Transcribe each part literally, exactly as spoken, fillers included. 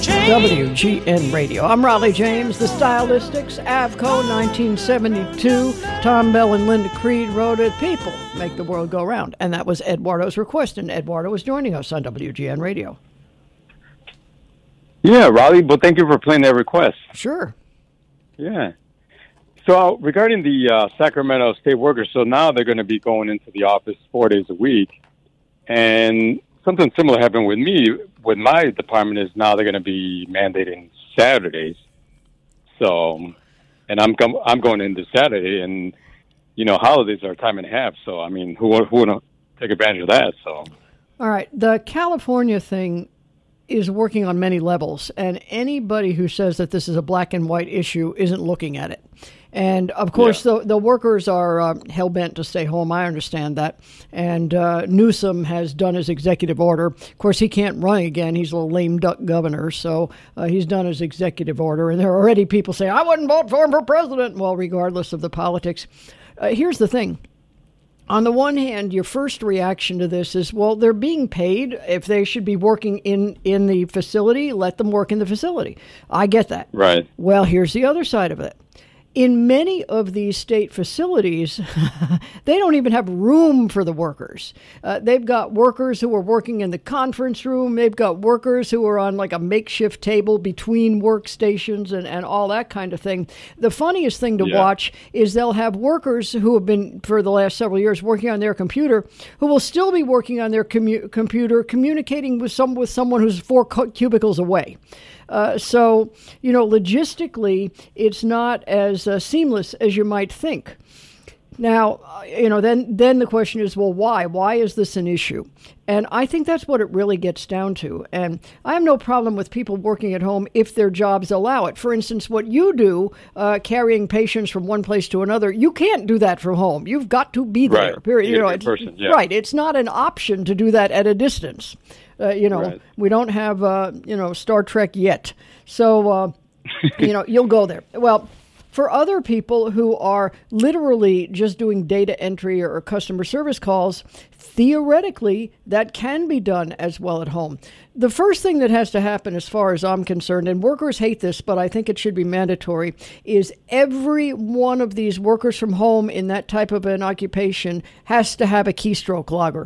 W G N Radio. I'm Raleigh James. The Stylistics, Avco, nineteen seventy-two. Tom Bell and Linda Creed wrote it. People make the world go round. And that was Eduardo's request, and Eduardo was joining us on W G N Radio. Yeah, Raleigh, well, thank you for playing that request. Sure. Yeah. So uh, regarding the uh, Sacramento state workers, so now they're going to be going into the office four days a week. And something similar happened with me. With my department is now they're going to be mandating Saturdays. So, and I'm com- I'm going into Saturday, and you know holidays are time and a half. So I mean, who who want to take advantage of that? So, all right, the California thing is working on many levels, and anybody who says that this is a black and white issue isn't looking at it. And, of course, yeah. the, the workers are uh, hell-bent to stay home. I understand that. And uh, Newsom has done his executive order. Of course, he can't run again. He's a little lame duck governor, so uh, he's done his executive order. And there are already people saying, I wouldn't vote for him for president. Well, regardless of the politics. Uh, here's the thing. On the one hand, your first reaction to this is, well, they're being paid. If they should be working in, in the facility, let them work in the facility. I get that. Right. Well, here's the other side of it. In many of these state facilities, they don't even have room for the workers. Uh, they've got workers who are working in the conference room. They've got workers who are on like a makeshift table between workstations and, and all that kind of thing. The funniest thing to yeah. watch is they'll have workers who have been, for the last several years, working on their computer, who will still be working on their commu- computer, communicating with some with someone who's four cubicles away. Uh, so, you know, logistically, it's not as uh, seamless as you might think. Now, uh, you know, then then the question is, well, why? Why is this an issue? And I think that's what it really gets down to. And I have no problem with people working at home if their jobs allow it. For instance, what you do, uh, carrying patients from one place to another, you can't do that from home. You've got to be there. Right. Period. You know, in it's, person, yeah. Right. It's not an option to do that at a distance. Uh, you know, right. we don't have, uh, you know, Star Trek yet. So, uh, you know, you'll go there. Well, for other people who are literally just doing data entry or customer service calls, theoretically, that can be done as well at home. The first thing that has to happen, as far as I'm concerned, and workers hate this, but I think it should be mandatory, is every one of these workers from home in that type of an occupation has to have a keystroke logger.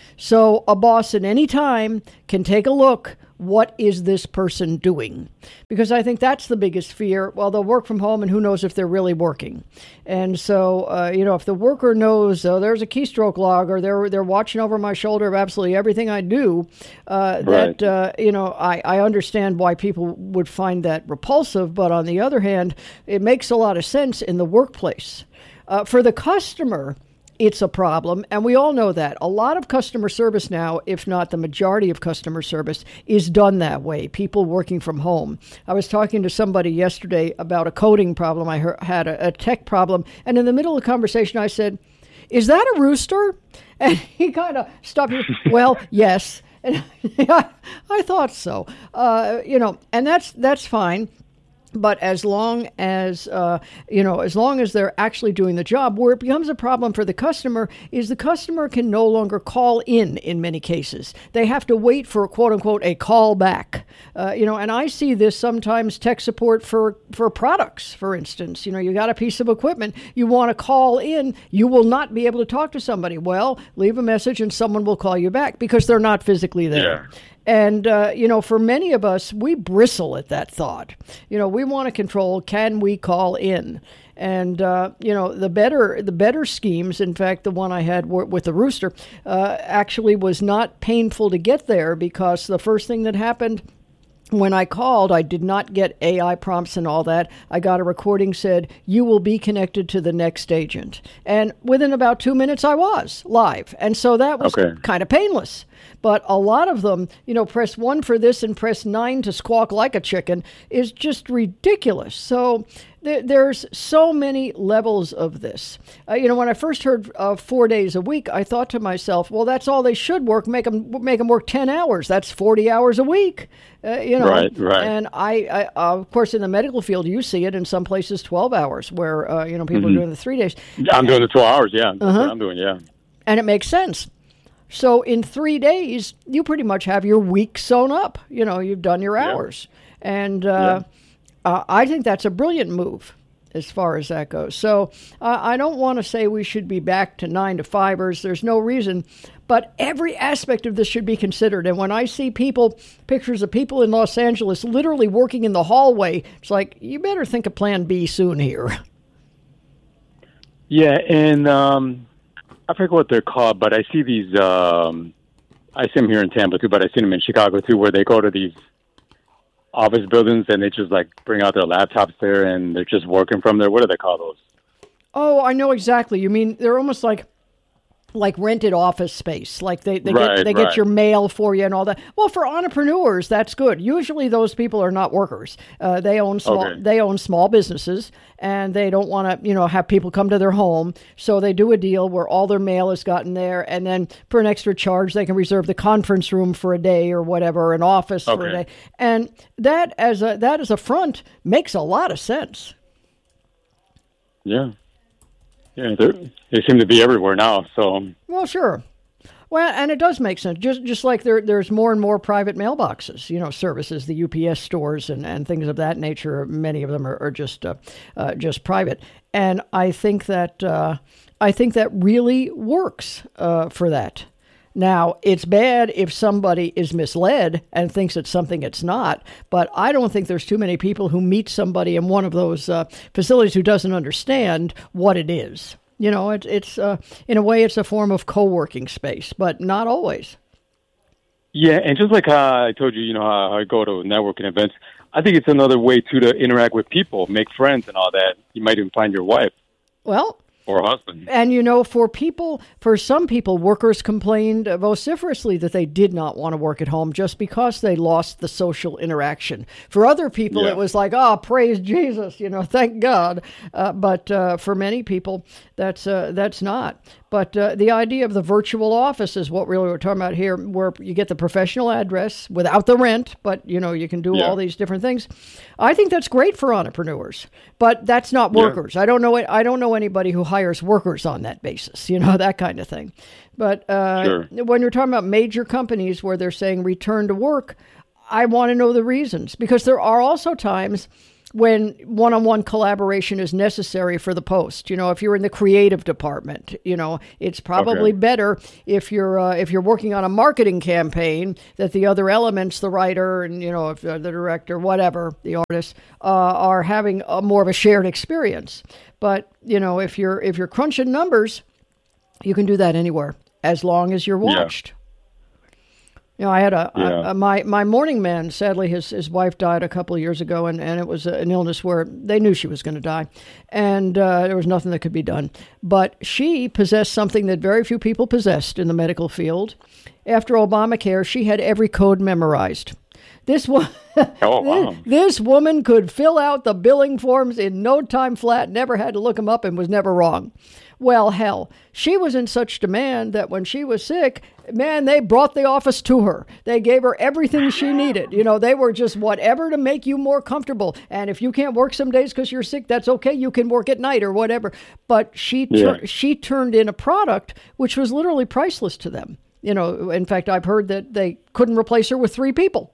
So a boss at any time can take a look. What is this person doing? Because I think that's the biggest fear. Well, they'll work from home, and who knows if they're really working. And so, uh, you know, if the worker knows, oh, there's a keystroke logger, they're they're watching over my shoulder of absolutely everything I do, uh, right. that, uh, you know, I, I understand why people would find that repulsive. But on the other hand, it makes a lot of sense in the workplace. Uh, for the customer, it's a problem, and we all know that. A lot of customer service now, if not the majority of customer service, is done that way, people working from home. I was talking to somebody yesterday about a coding problem. I heard, had a, a tech problem, and in the middle of the conversation, I said, is that a rooster? And he kind of stopped me. Well, yes. And I, I thought so. Uh, you know, and that's that's fine. But as long as, uh, you know, as long as they're actually doing the job, where it becomes a problem for the customer is the customer can no longer call in in many cases. They have to wait for, quote unquote, a call back. Uh, you know, and I see this sometimes tech support for, for products, for instance. You know, you got a piece of equipment, you want to call in, you will not be able to talk to somebody. Well, leave a message and someone will call you back because they're not physically there. Yeah. And, uh, you know, for many of us, we bristle at that thought. You know, we want to control, can we call in? And, uh, you know, the better the better schemes, in fact, the one I had w- with the rooster, uh, actually was not painful to get there because the first thing that happened when I called, I did not get A I prompts and all that. I got a recording said, you will be connected to the next agent. And within about two minutes, I was live. And so that was okay. kind of painless. But a lot of them, you know, press one for this and press nine to squawk like a chicken is just ridiculous. So th- there's so many levels of this. Uh, you know, when I first heard uh, four days a week, I thought to myself, well, that's all they should work. Make them, make them work ten hours. That's forty hours a week. Uh, you know, right, right. And I, I uh, of course, in the medical field, you see it in some places twelve hours where, uh, you know, people mm-hmm. are doing the three days. Yeah, I'm doing the twelve hours. Yeah. That's uh-huh. what I'm doing. Yeah. And it makes sense. So in three days, you pretty much have your week sewn up. You know, you've done your hours. Yeah. And uh, yeah. uh, I think that's a brilliant move as far as that goes. So uh, I don't want to say we should be back to nine to fivers. There's no reason. But every aspect of this should be considered. And when I see people, pictures of people in Los Angeles literally working in the hallway, it's like, you better think of plan B soon here. Yeah, and um, I forget what they're called, but I see these, um, I see them here in Tampa too, but I see them in Chicago too, where they go to these office buildings and they just like bring out their laptops there and they're just working from there. What do they call those? Oh, I know exactly. You mean they're almost like like rented office space, like they, they right, get they right. get your mail for you and all that. Well, for entrepreneurs, that's good. Usually, those people are not workers. Uh, they own small okay. they own small businesses, and they don't want to you know have people come to their home. So they do a deal where all their mail is gotten there, and then for an extra charge, they can reserve the conference room for a day or whatever, an office okay. for a day. And that as a that as a front makes a lot of sense. Yeah. Yeah, they seem to be everywhere now. So well, sure. Well, and it does make sense. Just just like there there's more and more private mailboxes, you know, services, the U P S stores and, and things of that nature. Many of them are, are just uh, uh, just private, and I think that uh, I think that really works uh, for that. Now, it's bad if somebody is misled and thinks it's something it's not, but I don't think there's too many people who meet somebody in one of those uh, facilities who doesn't understand what it is. You know, it, it's uh, in a way, it's a form of co-working space, but not always. Yeah, and just like how I told you, you know, how I go to networking events, I think it's another way, too, to interact with people, make friends and all that. You might even find your wife. Well... or husband. And, you know, for people, for some people, workers complained vociferously that they did not want to work at home just because they lost the social interaction. For other people, yeah. it was like, oh, praise Jesus, you know, thank God. Uh, but uh, for many people, that's uh, that's not. But uh, the idea of the virtual office is what really we're talking about here, where you get the professional address without the rent, but, you know, you can do yeah. all these different things. I think that's great for entrepreneurs, but that's not workers. Yeah. I don't know I don't know anybody who hires workers on that basis, you know, that kind of thing. But uh, sure. when you're talking about major companies where they're saying return to work, I want to know the reasons, because there are also times when one-on-one collaboration is necessary for the post. You know, if you're in the creative department, you know, it's probably okay. better if you're uh, if you're working on a marketing campaign that the other elements, the writer and, you know, if uh, the director, whatever, the artist, uh, are having a, more of a shared experience. But, you know, if you're if you're crunching numbers, you can do that anywhere as long as you're watched. Yeah. You know, I had a, yeah. a, a my my morning man. Sadly, his his wife died a couple of years ago, and, and it was an illness where they knew she was going to die, and uh, there was nothing that could be done. But she possessed something that very few people possessed in the medical field. After Obamacare, she had every code memorized. This one, oh, wow. this, this woman could fill out the billing forms in no time flat. Never had to look them up, and was never wrong. Well, hell, she was in such demand that when she was sick, man, they brought the office to her. They gave her everything she needed. You know, they were just whatever to make you more comfortable. And if you can't work some days because you're sick, that's okay. You can work at night or whatever. But she tur- yeah. she turned in a product which was literally priceless to them. You know, in fact, I've heard that they couldn't replace her with three people.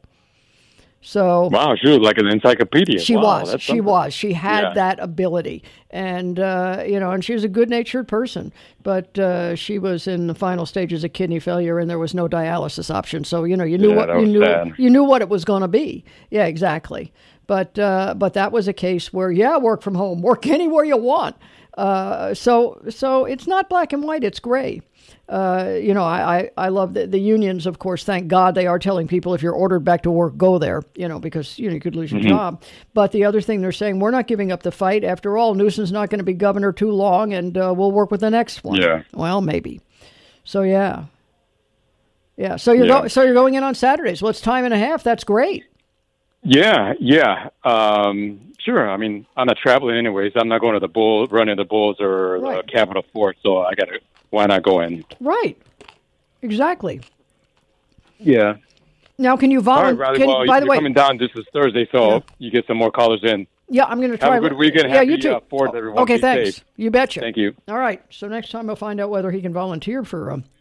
So wow, she was like an encyclopedia. She wow, was. She was. She had yeah. that ability, and uh, you know, and she was a good-natured person. But uh, she was in the final stages of kidney failure, and there was no dialysis option. So you know, you knew yeah, what you knew. Bad. You knew what it was going to be. Yeah, exactly. But uh, but that was a case where yeah, work from home, work anywhere you want. Uh, so so it's not black and white; it's gray. Uh, you know, I, I, I love the, the unions, of course, thank God they are telling people if you're ordered back to work, go there, you know, because, you know, you could lose your mm-hmm. job. But the other thing they're saying, we're not giving up the fight. After all, Newsom's not going to be governor too long, and uh, we'll work with the next one. Yeah. Well, maybe. So, yeah. Yeah. So you're, yeah. Go- so you're going in on Saturdays. Well, it's time and a half. That's great. Yeah, yeah. Um, sure. I mean, I'm not traveling anyways. I'm not going to the Bulls, running the Bulls or right. the Capitol Fort, so I got to... Why not go in? Right. Exactly. Yeah. Now, can you volunteer? Right, well, by the way, coming down this is Thursday, so yeah. you get some more callers in. Yeah, I'm going to try. Have a good weekend. Yeah, Happy, you too. Uh, fourth, everyone. Okay, Be thanks. safe. You betcha. Thank you. All right. So next time we'll find out whether he can volunteer for um,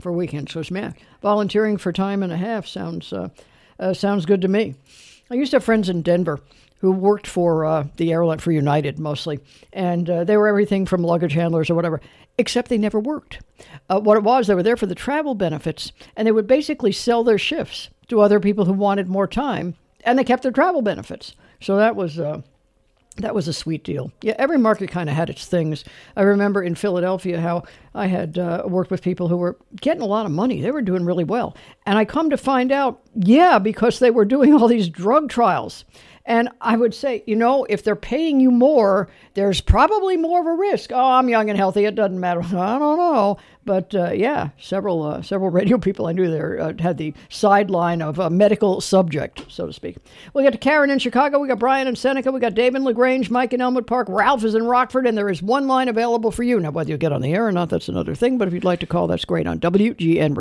for weekends. Because, man, volunteering for time and a half sounds uh, uh, sounds good to me. I used to have friends in Denver who worked for uh, the airline, for United mostly, and uh, they were everything from luggage handlers or whatever, except they never worked. Uh, what it was, they were there for the travel benefits, and they would basically sell their shifts to other people who wanted more time, and they kept their travel benefits. So that was uh, that was a sweet deal. Yeah, every market kind of had its things. I remember in Philadelphia how I had uh, worked with people who were getting a lot of money. They were doing really well. And I come to find out, yeah, because they were doing all these drug trials. And I would say, you know, if they're paying you more, there's probably more of a risk. Oh, I'm young and healthy. It doesn't matter. I don't know. But uh, yeah, several uh, several radio people I knew there uh, had the sideline of a medical subject, so to speak. We got to Karen in Chicago. We got Brian in Seneca. We got Dave in LaGrange, Mike in Elmwood Park. Ralph is in Rockford, and there is one line available for you. Now, whether you get on the air or not, that's another thing. But if you'd like to call, that's great on W G N.